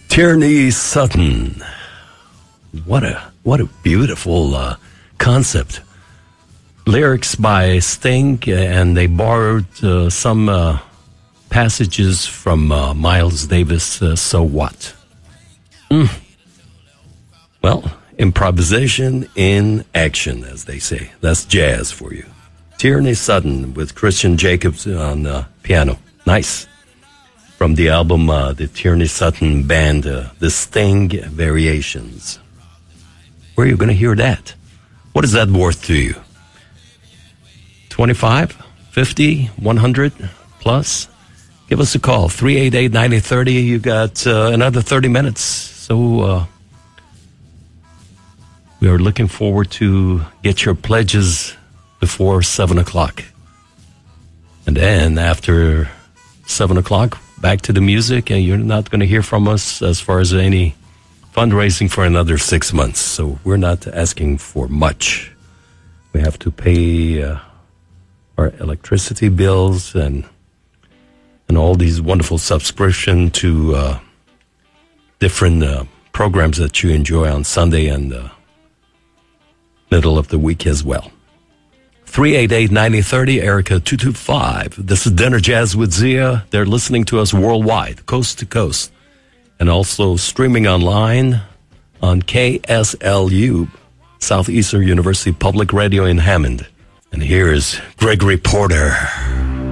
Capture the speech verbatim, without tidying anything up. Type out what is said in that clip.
Tierney Sutton. What a what a beautiful uh, concept. Lyrics by Sting, and they borrowed uh, some uh, passages from uh, Miles Davis' uh, So What? Mm. Well, improvisation in action, as they say. That's jazz for you. Tierney Sutton with Christian Jacobs on uh, piano. Nice. From the album, uh, the Tierney Sutton Band, uh, The Sting Variations. Where are you going to hear that? What is that worth to you? twenty-five, fifty, one hundred plus? Give us a call, three eight eight, nine zero three zero. You got uh, another thirty minutes. So uh, we are looking forward to get your pledges before seven o'clock. And then after seven o'clock, back to the music, and you're not going to hear from us as far as any fundraising for another six months. So we're not asking for much. We have to pay uh, our electricity bills and and all these wonderful subscription to uh, different uh, programs that you enjoy on Sunday and uh, middle of the week as well. three eight eight, nine zero three zero, Erica two two five. This is Dinner Jazz with Zia. They're listening to us worldwide, coast to coast, and also streaming online on K S L U, Southeastern University Public Radio in Hammond. And here's Gregory Porter.